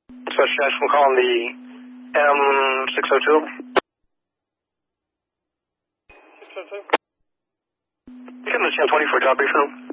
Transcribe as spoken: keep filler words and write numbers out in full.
Special National calling the M six oh two. six oh two. You can the ten twenty for a job brief room.